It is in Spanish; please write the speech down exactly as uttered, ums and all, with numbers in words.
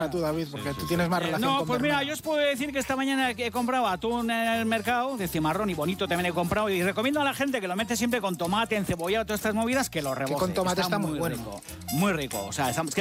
tú, David, porque sí, sí, tú tienes más relación eh, no, con pues Bernardo. mira, yo os puedo decir que esta mañana he comprado atún en el mercado, de cimarrón y bonito también he comprado, y recomiendo a la gente que lo mete siempre con tomate, encebollado, todas estas movidas, que lo rebose. Que con tomate está, está muy, muy bueno. rico, muy rico. O sea, estamos...